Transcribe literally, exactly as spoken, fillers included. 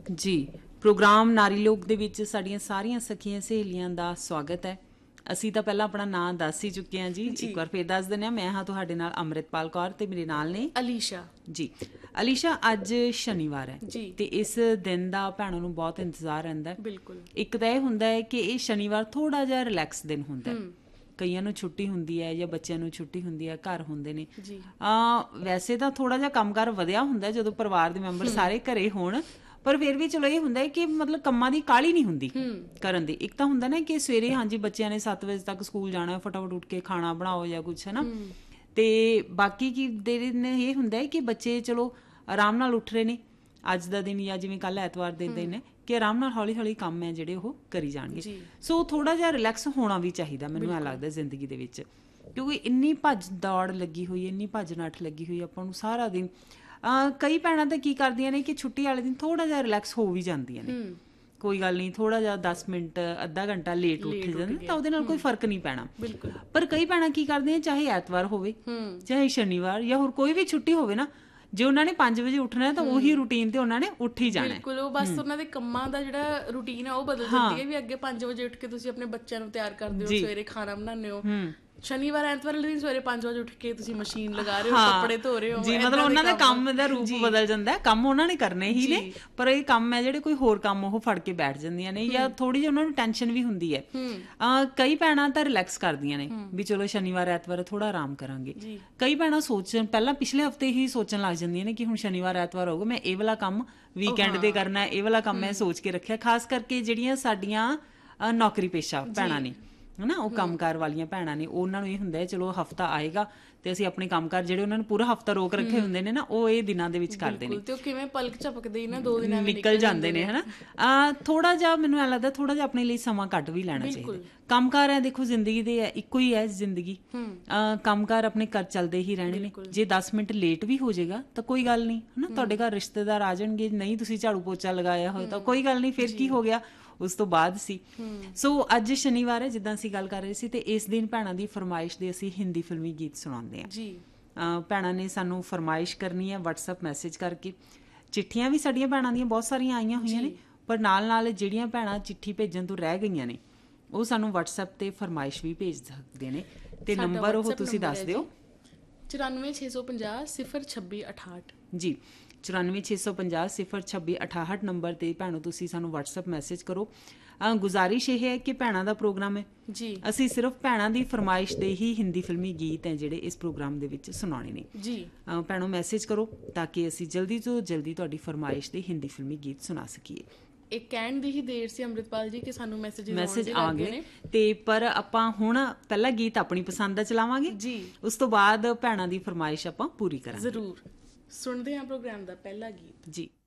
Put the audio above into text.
ਜੀ ਪ੍ਰੋਗਰਾਮ ਨਾਰੀ ਲੋਕ ਦੇ ਵਿੱਚ ਸਾਡੀਆਂ ਸਾਰੀਆਂ ਸਖੀਆਂ ਸਹੇਲੀਆਂ ਦਾ ਸਵਾਗਤ ਹੈ। ਅਸੀਂ ਤਾਂ ਪਹਿਲਾਂ ਆਪਣਾ ਨਾਂ ਦੱਸ ਹੀ ਚੁੱਕੇ ਹਾਂ ਜੀ, ਇੱਕ ਵਾਰ ਫੇਰ ਦੱਸ ਦਿੰਦੇ ਹਾਂ। ਮੈਂ ਹਾਂ ਤੁਹਾਡੇ ਨਾਲ ਅੰਮ੍ਰਿਤਪਾਲ ਕੌਰ ਤੇ ਮੇਰੇ ਨਾਲ ਨੇ ਅਲੀਸ਼ਾ ਜੀ। ਅਲੀਸ਼ਾ, ਅੱਜ ਸ਼ਨੀਵਾਰ ਹੈ ਜੀ ਤੇ ਇਸ ਦਿਨ ਦਾ ਭੈਣਾਂ ਨੂੰ ਬਹੁਤ ਇੰਤਜ਼ਾਰ ਰਹਿੰਦਾ ਹੈ। ਬਿਲਕੁਲ। ਇੱਕ ਤਾਂ ਇਹ ਹੁੰਦਾ ਹੈ ਕਿ ਇਹ ਸ਼ਨੀਵਾਰ ਥੋੜਾ ਜਿਹਾ ਰਿਲੈਕਸ ਦਿਨ ਹੁੰਦਾ ਹੈ। ਕਈਆਂ ਨੂੰ ਛੁੱਟੀ ਹੁੰਦੀ ਹੈ ਜਾਂ ਬੱਚਿਆਂ ਨੂੰ ਛੁੱਟੀ ਹੁੰਦੀ ਹੈ, ਘਰ ਹੁੰਦੇ ਨੇ। ਵੈਸੇ ਤਾਂ ਥੋੜਾ ਜਿਹਾ ਕੰਮਕਾਰ ਵਧਿਆ ਹੁੰਦਾ ਜਦੋਂ ਪਰਿਵਾਰ ਦੇ ਮੈਂਬਰ ਸਾਰੇ ਘਰੇ ਹੋਣ, ਪਰ ਫਿਰ ਵੀ ਚਲੋ ਇਹ ਹੁੰਦਾ ਹੈ ਕਿ ਮਤਲਬ ਕੰਮਾਂ ਦੀ ਕਾਹਲੀ ਨਹੀਂ ਹੁੰਦੀ ਕਰਨ ਦੀ। ਇੱਕ ਤਾਂ ਹੁੰਦਾ ਨਾ ਕਿ ਸਵੇਰੇ ਹਾਂਜੀ ਬੱਚਿਆਂ ਨੇ ਸੱਤ ਵਜੇ ਤੱਕ ਸਕੂਲ ਜਾਣਾ, ਫਟਾਫਟ ਉੱਠ ਕੇ ਖਾਣਾ ਬਣਾਓ ਜਾਂ ਕੁਛ, ਹੈ ਨਾ। ਤੇ ਬਾਕੀ ਕੀ ਦੇਰ ਨੇ ਇਹ ਹੁੰਦਾ ਹੈ ਕਿ ਬੱਚੇ ਚਲੋ ਆਰਾਮ ਨਾਲ ਉੱਠ ਰਹੇ ਨੇ ਅੱਜ ਦਾ ਦਿਨ, ਜਾਂ ਜਿਵੇਂ ਕੱਲ੍ਹ ਐਤਵਾਰ ਦੇ ਦਿਨ ਹੈ ਕਿ ਆਰਾਮ ਨਾਲ ਹੌਲੀ ਹੌਲੀ ਕੰਮ ਹੈ ਜਿਹੜੇ ਉਹ ਕਰੀ ਜਾਣਗੇ। ਸੋ ਥੋੜਾ ਜਿਹਾ ਰਿਲੈਕਸ ਹੋਣਾ ਵੀ ਚਾਹੀਦਾ, ਮੈਨੂੰ ਐਂ ਲੱਗਦਾ ਜ਼ਿੰਦਗੀ ਦੇ ਵਿੱਚ, ਕਿਉਂਕਿ ਇੰਨੀ ਭੱਜ ਦੌੜ ਲੱਗੀ ਹੋਈ, ਇੰਨੀ ਭੱਜ ਨੱਠ ਲੱਗੀ ਹੋਈ ਆਪਾਂ ਨੂੰ ਸਾਰਾ ਦਿਨ। ਕਈ ਭੈਣਾਂ ਤਾਂ ਕੀ ਕਰਦੀਆਂ ਨੇ ਕਿ ਛੁੱਟੀ ਵਾਲੇ ਦਿਨ ਥੋੜਾ ਜਿਹਾ ਰਿਲੈਕਸ ਹੋ ਵੀ ਜਾਂਦੀਆਂ ਨੇ, ਕੋਈ ਗੱਲ ਨਹੀਂ, ਥੋੜਾ ਜਿਹਾ ਦਸ ਮਿੰਟ ਅੱਧਾ ਘੰਟਾ ਲੇਟ ਉੱਠ ਜਾਂਦਾ ਤਾਂ ਉਹਦੇ ਨਾਲ ਕੋਈ ਫਰਕ ਨਹੀਂ ਪੈਣਾ। ਪਰ ਕਈ ਭੈਣਾਂ ਕੀ ਕਰਦੀਆਂ, ਚਾਹੇ ਐਤਵਾਰ ਹੋਵੇ ਚਾਹੇ ਸ਼ਨੀਵਾਰ ਜਾਂ ਹੋਰ ਕੋਈ ਵੀ ਛੁੱਟੀ ਹੋਵੇ ਨਾ, ਜੇ ਉਹਨਾਂ ਨੇ ਪੰਜ ਵਜੇ ਉੱਠਣਾ ਤਾਂ ਉਹੀ ਰੂਟੀਨ ਤੇ ਉਹਨਾਂ ਨੇ ਉੱਠ ਹੀ ਜਾਣਾ। ਬਿਲਕੁਲ, ਉਹ ਬਸ ਉਹਨਾਂ ਦੇ ਕੰਮਾਂ ਦਾ ਜਿਹੜਾ ਰੂਟੀਨ ਆ ਉਹ ਬਦਲ ਜਾਂਦੀ ਹੈ ਵੀ ਅੱਗੇ ਪੰਜ ਵਜੇ ਉੱਠ ਕੇ ਤੁਸੀਂ ਆਪਣੇ ਬੱਚਿਆਂ ਨੂੰ ਤਿਆਰ ਕਰਦੇ ਹੋ, ਸਵੇਰੇ ਖਾਣਾ ਬਣਾਉਂਦੇ ਹੋ। ਸ਼ਨੀਵਾਰ ਐਤਵਾਰ ਵਾਲੇ ਦਿਨ ਸਵੇਰੇ ਪੰਜ ਵਜੇ ਉੱਠ ਕੇ ਤੁਸੀਂ ਮਸ਼ੀਨ ਲਗਾ ਰਹੇ ਹੋ, ਕੱਪੜੇ ਧੋ ਰਹੇ ਹੋ ਜੀ। ਮਤਲਬ ਉਹਨਾਂ ਦਾ ਕੰਮ ਦਾ ਰੂਪ ਬਦਲ ਜਾਂਦਾ। ਕੰਮ ਉਹਨਾਂ ਨੇ ਕਰਨੇ ਹੀ ਨੇ, ਪਰ ਇਹ ਕੰਮ ਹੈ ਜਿਹੜੇ ਕੋਈ ਹੋਰ ਕੰਮ ਉਹ ਫੜ ਕੇ ਬੈਠ ਜਾਂਦੀਆਂ ਨੇ, ਜਾਂ ਥੋੜੀ ਜਿਹੀ ਉਹਨਾਂ ਨੂੰ ਟੈਨਸ਼ਨ ਵੀ ਹੁੰਦੀ ਹੈ। ਕਈ ਭੈਣਾਂ ਤਾਂ ਰਿਲੈਕਸ ਕਰਦੀਆਂ ਨੇ ਵੀ ਚਲੋ ਸ਼ਨੀਵਾਰ ਐਤਵਾਰ ਥੋੜਾ ਆਰਾਮ ਕਰਾਂਗੇ। ਕਈ ਭੈਣਾਂ ਸੋਚਣ ਪਹਿਲਾਂ ਪਿਛਲੇ ਹਫ਼ਤੇ ਹੀ ਸੋਚਣ ਲੱਗ ਜਾਂਦੀਆਂ ਨੇ ਕਿ ਹੁਣ ਸ਼ਨੀਵਾਰ ਐਤਵਾਰ ਹੋਊਗਾ, ਮੈਂ ਇਹ ਵਾਲਾ ਕੰਮ ਵੀਕਐਂਡ ਤੇ ਕਰਨਾ, ਇਹ ਵਾਲਾ ਕੰਮ ਮੈਂ ਸੋਚ ਕੇ ਰੱਖਿਆ। ਖਾਸ ਕਰਕੇ ਜਿਹੜੀਆਂ ਸਾਡੀਆਂ ਨੌਕਰੀ ਪੇਸ਼ਾ ਭੈਣਾਂ ਨੇ, ਹੈ ਨਾ, ਉਹ ਕੰਮਕਾਰ ਵਾਲੀਆਂ ਭੈਣਾਂ ਨੇ, ਉਹਨਾਂ ਨੂੰ ਇਹ ਹੁੰਦਾ ਹੈ ਚਲੋ ਹਫ਼ਤਾ ਆਏਗਾ ਤੇ ਅਸੀਂ ਆਪਣੇ ਕੰਮਕਾਰ ਜਿਹੜੇ ਉਹਨਾਂ ਨੂੰ ਪੂਰਾ ਹਫ਼ਤਾ ਰੋਕ ਰੱਖੇ ਹੁੰਦੇ ਨੇ ਨਾ, ਉਹ ਇਹ ਦਿਨਾਂ ਦੇ ਵਿੱਚ ਕਰਦੇ ਨੇ, ਕਿਵੇਂ ਪਲਕ ਝਪਕਦੇ ਹੀ ਨਾ ਦੋ ਦਿਨ ਨਿਕਲ ਜਾਂਦੇ ਨੇ, ਹੈ ਨਾ। ਥੋੜਾ ਜਿਹਾ ਮੈਨੂੰ ਐਂ ਲੱਗਦਾ ਥੋੜਾ ਜਿਹਾ ਆਪਣੇ ਲਈ ਸਮਾਂ ਕੱਢ ਵੀ ਲੈਣਾ ਚਾਹੀਦਾ। ਕੰਮਕਾਰ ਹੈ, ਦੇਖੋ ਜ਼ਿੰਦਗੀ ਦੇ ਇੱਕੋ ਹੀ ਹੈ ਜ਼ਿੰਦਗੀ, ਕੰਮਕਾਰ ਆਪਣੇ ਘਰ ਚੱਲਦੇ ਹੀ ਰਹਿਣੇ ਨੇ। ਜੇ ਦਸ ਮਿੰਟ ਲੇਟ ਵੀ ਹੋ ਜਾਏਗਾ ਤਾਂ ਕੋਈ ਗੱਲ ਨਹੀਂ, ਹੈ ਨਾ। ਤੁਹਾਡੇ ਘਰ ਰਿਸ਼ਤੇਦਾਰ ਆ ਜਾਣਗੇ, ਨਹੀਂ ਤੁਸੀਂ ਝਾੜੂ ਪੋਚਾ ਲਗਾਇਆ ਹੋਇਆ ਤਾਂ ਕੋਈ ਗੱਲ ਨਹੀਂ, ਫਿਰ ਕੀ ਹੋ ਗਿਆ, ਉਸ ਤੋਂ ਬਾਅਦ ਸੀ। ਸੋ ਅੱਜ ਸ਼ਨੀਵਾਰ ਹੈ, ਜਿੱਦਾਂ ਅਸੀਂ ਗੱਲ ਕਰ ਰਹੇ ਸੀ, ਤੇ ਇਸ ਦਿਨ ਭੈਣਾਂ ਦੀ ਫਰਮਾਇਸ਼ ਦੇ ਅਸੀਂ ਹਿੰਦੀ ਫਿਲਮੀ ਗੀਤ ਸੁਣਾਉਂਦੇ ਹਾਂ ਜੀ। ਭੈਣਾਂ ਨੇ ਸਾਨੂੰ ਫਰਮਾਇਸ਼ ਕਰਨੀ ਹੈ ਵਟਸਐਪ ਮੈਸੇਜ ਕਰਕੇ। ਚਿੱਠੀਆਂ ਵੀ ਸਾਡੀਆਂ ਭੈਣਾਂ ਦੀਆਂ ਬਹੁਤ ਸਾਰੀਆਂ ਆਈਆਂ ਹੋਈਆਂ ਨੇ, ਪਰ ਨਾਲ ਨਾਲ ਜਿਹੜੀਆਂ ਭੈਣਾਂ ਚਿੱਠੀ ਭੇਜਣ ਤੋਂ ਰਹਿ ਗਈਆਂ ਨੇ ਉਹ ਸਾਨੂੰ ਵਟਸਐਪ ਤੇ ਫਰਮਾਇਸ਼ ਵੀ ਭੇਜ ਸਕਦੇ ਨੇ। ਤੇ ਨੰਬਰ ਉਹ ਤੁਸੀਂ ਦੱਸ ਦਿਓ। ਚੁਰਾਨਵੇਂ ਛੇ ਸੌ ਪੰਜਾਹ ਸਿਫਰ ਛੱਬੀ ਅਠਾਹਠ ਜੀ। ਚੁਰਾਨਵੇਂ ਛੇ ਸੌ ਪੰਜਾਹ ਸਿਫਰ ਛੱਬੀ ਅਠਾਹਠ ਨੰਬਰ ਤੇ ਭੈਣੋ ਤੁਸੀਂ ਸਾਨੂੰ ਵਟਸਐਪ ਮੈਸੇਜ ਕਰੋ। ਗੁਜ਼ਾਰਿਸ਼ ਇਹ ਹੈ ਕਿ ਭੈਣਾਂ ਦਾ ਪ੍ਰੋਗਰਾਮ ਹੈ ਜੀ, ਅਸੀਂ ਸਿਰਫ ਭੈਣਾਂ ਦੀ ਫਰਮਾਇਸ਼ ਦੇ ਹੀ ਹਿੰਦੀ ਫਿਲਮੀ ਗੀਤ ਹੈ ਜਿਹੜੇ ਇਸ ਪ੍ਰੋਗਰਾਮ ਦੇ ਵਿੱਚ ਸੁਣਾਉਣੇ ਨੇ ਜੀ। ਭੈਣੋ ਮੈਸੇਜ ਕਰੋ ਤਾਂ ਕਿ ਅਸੀਂ ਜਲਦੀ ਤੋਂ ਜਲਦੀ ਤੁਹਾਡੀ ਫਰਮਾਇਸ਼ ਦੇ ਹਿੰਦੀ ਫਿਲਮੀ ਗੀਤ ਸੁਣਾ ਸਕੀਏ। ਇਹ ਕਹਿਣ ਦੀ ਹੀ ਦੇਰ ਸੀ ਅੰਮ੍ਰਿਤਪਾਲ ਜੀ ਕਿ ਸਾਨੂੰ ਮੈਸੇਜ ਮੈਸੇਜ ਆ ਗਏ ਤੇ, ਪਰ ਆਪਾਂ ਹੁਣ ਪਹਿਲਾ ਗੀਤ ਆਪਣੀ ਪਸੰਦ ਦਾ ਚਲਾਵਾਂਗੇ ਜੀ, ਉਸ ਤੋਂ ਬਾਅਦ ਭੈਣਾਂ ਦੀ ਫਰਮਾਇਸ਼ ਆਪਾਂ ਪੂਰੀ ਕਰਾਂਗੇ। ਜ਼ਰੂਰ ਸੁਣਦੇ ਹਾਂ ਪ੍ਰੋਗਰਾਮ ਦਾ ਪਹਿਲਾ ਗੀਤ ਜੀ।